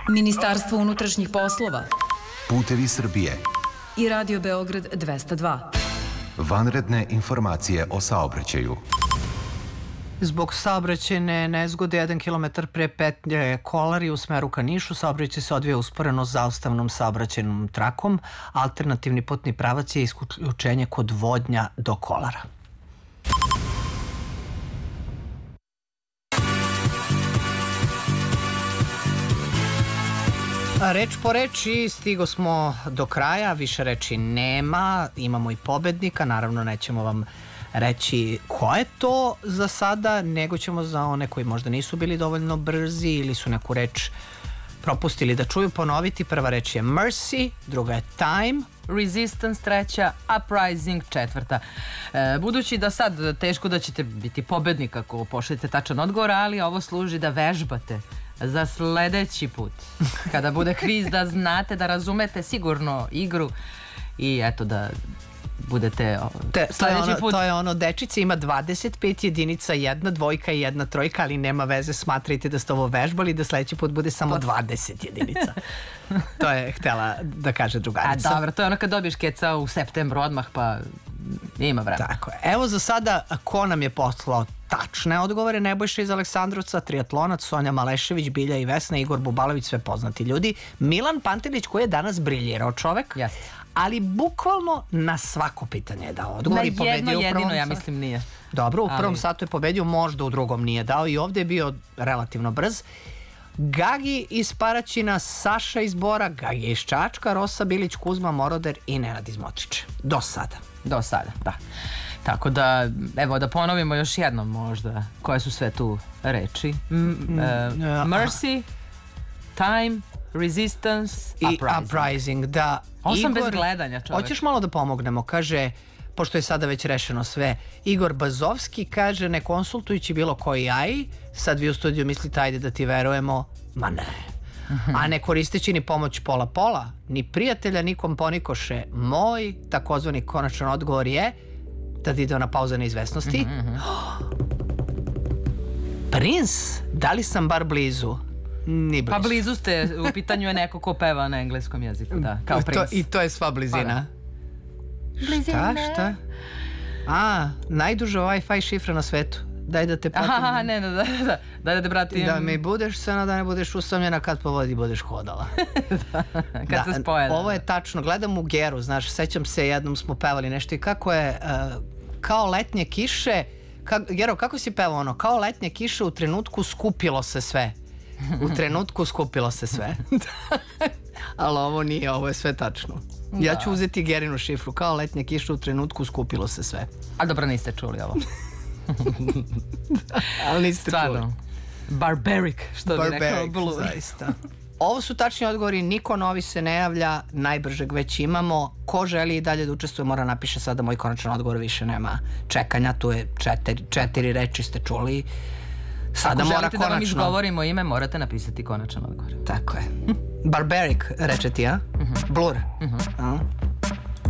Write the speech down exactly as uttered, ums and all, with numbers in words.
Ministarstvo unutrašnjih poslova, Putevi Srbije i Radio Beograd dvesta dva. Vanredne informacije o saobraćaju. Zbog saobraćajne nezgode jedan kilometar pre petlje Kolari u smeru ka Nišu, saobraćaj se odvija usporeno zaustavnom saobraćajnom trakom. Alternativni putni pravac je isključenje kod Vodnja do Kolara. Reč po reči, stigo smo do kraja, više reči nema, imamo i pobednika, naravno nećemo vam reći ko je to za sada, nego ćemo za one koji možda nisu bili dovoljno brzi ili su neku reč propustili da čuju ponoviti. Prva reč je Mercy, druga je Time, Resistance treća, Uprising četvrta. E, budući da sad teško da ćete biti pobednik ako pošaljete tačan odgovor, ali ovo služi da vežbate za sledeći put. Kada bude kviz da znate, da razumete sigurno igru i eto da budete Te, to, je ono, put... to je ono, dečice ima dvadeset pet jedinica, jedna dvojka i jedna trojka, ali nema veze, smatrajte da ste ovo vežbali, da sledeći put bude samo dvadeset jedinica. To je htela da kaže drugarica. A dobro, to je ono kad dobiješ keca u septembru odmah, pa ima vremena. Tako je. Evo za sada ko nam je poslao tačne odgovore: Nebojša iz Aleksandrovca, triatlonac, Sonja Malešević, Bilja i Vesna, Igor Bubalović, sve poznati ljudi, Milan Pantelić koji je danas briljirao čovek. Jeste. Ali bukvalno na svako pitanje je dao odgovor i pobedio u prvom. Na jedno jedino, ja mislim, nije. Dobro, u prvom satu je pobedio, možda u drugom nije dao i ovde je bio relativno brz. Gagi iz Paraćina, Saša iz Bora, Gagi iz Čačka, Rosa Bilić, Kuzma Moroder i Nenad iz Motriče. Do sada. Do sada, da. Tako da, evo da ponovimo još jednom možda koje su sve tu reči. M uh, Mercy, Time, Resistance i Uprising. Uprising, da. Osam bez gledanja, čovek. Hoćeš malo da pomognemo, kaže, pošto je sada već rešeno sve, Igor Bazovski kaže, ne konsultujući bilo koji aj, sad vi u studiju mislite, ajde da ti verujemo, ma ne. A ne koristeći ni pomoć pola pola, ni prijatelja, ni komponikoše, moj takozvani konačan odgovor je da ti ide na pauza neizvesnosti. Prins, da li sam bar blizu? Ni blizu. Pa blizu ste, u pitanju je neko ko peva na engleskom jeziku, da, kao prins. I to je sva blizina. Blizina. Šta, šta? A, najduža Wi-Fi šifra na svetu. Daj da te pratim. Aha, ne, da, da, da, daj da te pratim. Da mi budeš sana, da ne budeš usamljena, kad po vodi budeš hodala. Da, kad se spoje. Ovo je tačno, gledam u Geru, znaš, sećam se, jednom smo pevali nešto i kako je, kao letnje kiše, Gero, kako si pevao ono, kao letnje kiše u trenutku skupilo se sve. U trenutku skupilo se sve. Ali ovo nije, ovo je sve tačno. Ja ću uzeti Gerinu šifru, kao letnje kiše u trenutku skupilo se sve. A dobro, niste čuli ovo. Ali niste čuli. Barbaric, što bi rekao Blur. Zaista. Ovo su tačni odgovori, niko novi se ne javlja, najbržeg već imamo. Ko želi i dalje da učestvuje mora napiše sada moj konačan odgovor, više nema čekanja, tu je četiri, četiri reči ste čuli. Sada ako mora želite konačno... da vam izgovorimo ime, morate napisati konačan odgovor. Tako je. Barbaric, reče ti, a? Blur.